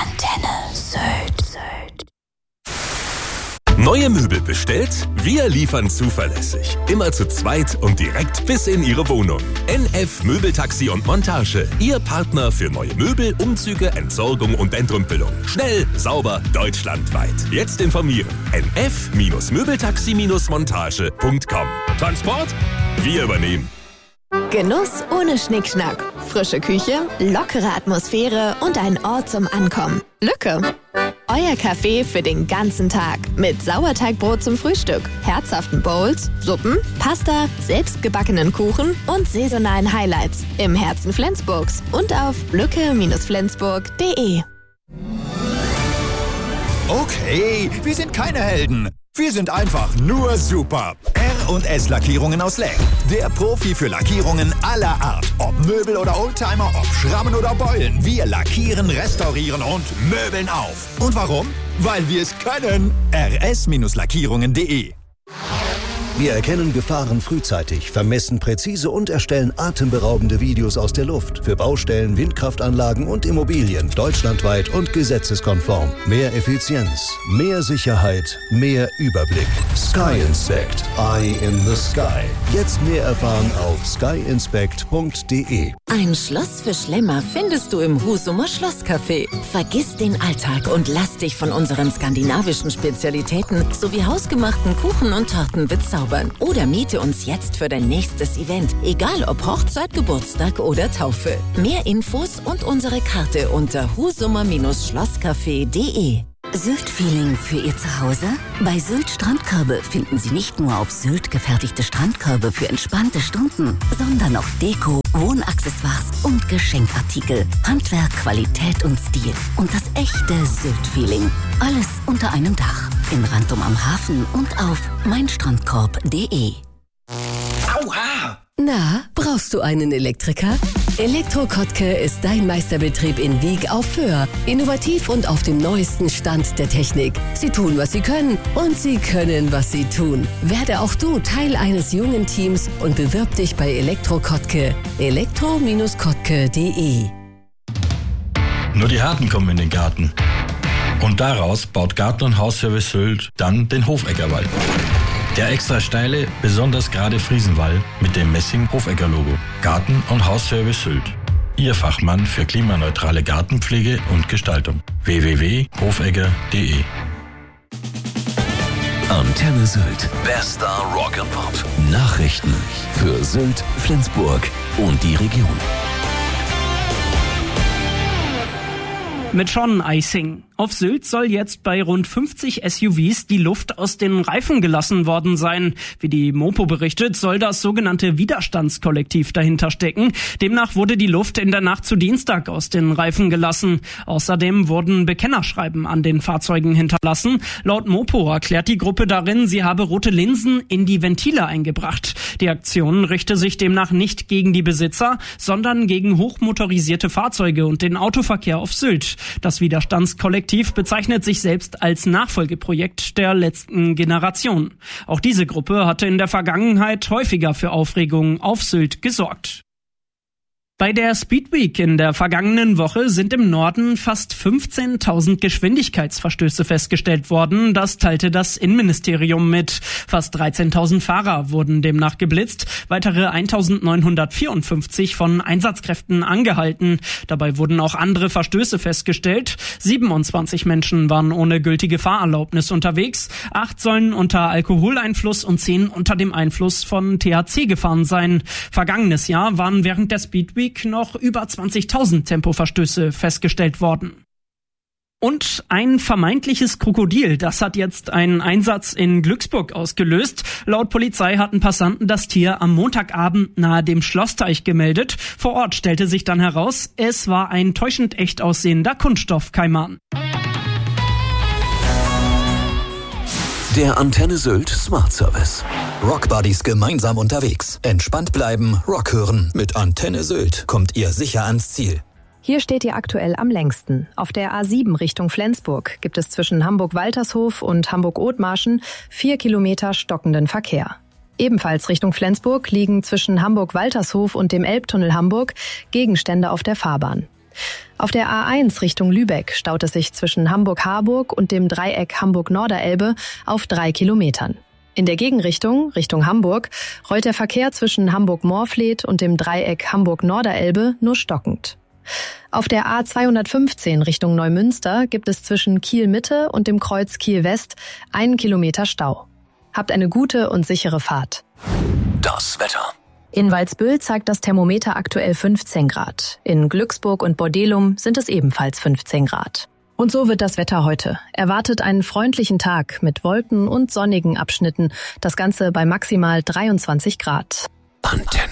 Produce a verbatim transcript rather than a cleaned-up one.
Antenne Sylt. Neue Möbel bestellt? Wir liefern zuverlässig. Immer zu zweit und direkt bis in Ihre Wohnung. N F Möbeltaxi und Montage. Ihr Partner für neue Möbel, Umzüge, Entsorgung und Entrümpelung. Schnell, sauber, deutschlandweit. Jetzt informieren. n f Möbeltaxi Montage punkt com. Transport? Wir übernehmen. Genuss ohne Schnickschnack. Frische Küche, lockere Atmosphäre und ein Ort zum Ankommen. Lücke. Euer Café für den ganzen Tag. Mit Sauerteigbrot zum Frühstück, herzhaften Bowls, Suppen, Pasta, selbstgebackenen Kuchen und saisonalen Highlights. Im Herzen Flensburgs und auf lücke Flensburg punkt de. Okay, wir sind keine Helden. Wir sind einfach nur super. R und S Lackierungen aus Leck. Der Profi für Lackierungen aller Art. Ob Möbel oder Oldtimer, ob Schrammen oder Beulen. Wir lackieren, restaurieren und möbeln auf. Und warum? Weil wir es können. R S Lackierungen punkt de. Wir erkennen Gefahren frühzeitig, vermessen präzise und erstellen atemberaubende Videos aus der Luft. Für Baustellen, Windkraftanlagen und Immobilien. Deutschlandweit und gesetzeskonform. Mehr Effizienz, mehr Sicherheit, mehr Überblick. Sky Inspect. Eye in the Sky. Jetzt mehr erfahren auf sky inspect punkt de. Ein Schloss für Schlemmer findest du im Husumer Schlosscafé. Vergiss den Alltag und lass dich von unseren skandinavischen Spezialitäten sowie hausgemachten Kuchen und Torten bezaubern. Oder miete uns jetzt für dein nächstes Event, egal ob Hochzeit, Geburtstag oder Taufe. Mehr Infos und unsere Karte unter husumer Schlosscafé punkt de. Sylt-Feeling für Ihr Zuhause? Bei Sylt Strandkörbe finden Sie nicht nur auf Sylt gefertigte Strandkörbe für entspannte Stunden, sondern auch Deko, Wohnaccessoires und Geschenkartikel. Handwerk, Qualität und Stil. Und das echte Sylt-Feeling. Alles unter einem Dach. In Rantum am Hafen und auf meinstrandkorb punkt de. Aua! Na, brauchst du einen Elektriker? Elektro Kottke ist dein Meisterbetrieb in Wieg auf Föhr. Innovativ und auf dem neuesten Stand der Technik. Sie tun, was sie können und sie können, was sie tun. Werde auch du Teil eines jungen Teams und bewirb dich bei Elektro Kottke. elektro Kottke punkt de. Nur die Harten kommen in den Garten. Und daraus baut Garten- und Hausservice Sylt dann den Hofeggerwall. Der extra steile, besonders gerade Friesenwall mit dem Messing-Hofegger-Logo. Garten- und Hausservice Sylt. Ihr Fachmann für klimaneutrale Gartenpflege und Gestaltung. w w w punkt hofegger punkt de. Antenne Sylt. Bester Rock and Pop. Nachrichten für Sylt, Flensburg und die Region. Mit Sean Icing. Auf Sylt soll jetzt bei rund fünfzig S U Vs die Luft aus den Reifen gelassen worden sein. Wie die Mopo berichtet, soll das sogenannte Widerstandskollektiv dahinter stecken. Demnach wurde die Luft in der Nacht zu Dienstag aus den Reifen gelassen. Außerdem wurden Bekennerschreiben an den Fahrzeugen hinterlassen. Laut Mopo erklärt die Gruppe darin, sie habe rote Linsen in die Ventile eingebracht. Die Aktion richte sich demnach nicht gegen die Besitzer, sondern gegen hochmotorisierte Fahrzeuge und den Autoverkehr auf Sylt. Das Widerstandskollektiv bezeichnet sich selbst als Nachfolgeprojekt der letzten Generation. Auch diese Gruppe hatte in der Vergangenheit häufiger für Aufregung auf Sylt gesorgt. Bei der Speedweek in der vergangenen Woche sind im Norden fast fünfzehntausend Geschwindigkeitsverstöße festgestellt worden. Das teilte das Innenministerium mit. Fast dreizehntausend Fahrer wurden demnach geblitzt, weitere eintausendneunhundertvierundfünfzig von Einsatzkräften angehalten. Dabei wurden auch andere Verstöße festgestellt. siebenundzwanzig Menschen waren ohne gültige Fahrerlaubnis unterwegs. Acht sollen unter Alkoholeinfluss und zehn unter dem Einfluss von T H C gefahren sein. Vergangenes Jahr waren während der Speedweek noch über zwanzigtausend Tempoverstöße festgestellt worden. Und ein vermeintliches Krokodil, das hat jetzt einen Einsatz in Glücksburg ausgelöst. Laut Polizei hatten Passanten das Tier am Montagabend nahe dem Schlossteich gemeldet. Vor Ort stellte sich dann heraus, es war ein täuschend echt aussehender Kunststoffkaiman. Der Antenne Sylt Smart Service. Rockbuddies gemeinsam unterwegs. Entspannt bleiben, Rock hören. Mit Antenne Sylt kommt ihr sicher ans Ziel. Hier steht ihr aktuell am längsten. Auf der A sieben Richtung Flensburg gibt es zwischen Hamburg-Waltershof und Hamburg-Othmarschen vier Kilometer stockenden Verkehr. Ebenfalls Richtung Flensburg liegen zwischen Hamburg-Waltershof und dem Elbtunnel Hamburg Gegenstände auf der Fahrbahn. Auf der A eins Richtung Lübeck staut es sich zwischen Hamburg-Harburg und dem Dreieck Hamburg-Norderelbe auf drei Kilometern. In der Gegenrichtung, Richtung Hamburg, rollt der Verkehr zwischen Hamburg-Morfleet und dem Dreieck Hamburg-Norderelbe nur stockend. Auf der A zweihundertfünfzehn Richtung Neumünster gibt es zwischen Kiel-Mitte und dem Kreuz Kiel-West einen Kilometer Stau. Habt eine gute und sichere Fahrt. Das Wetter. In Walsbüll zeigt das Thermometer aktuell fünfzehn Grad. In Glücksburg und Bordelum sind es ebenfalls fünfzehn Grad. Und so wird das Wetter heute. Erwartet einen freundlichen Tag mit Wolken und sonnigen Abschnitten. Das Ganze bei maximal dreiundzwanzig Grad. Antenne.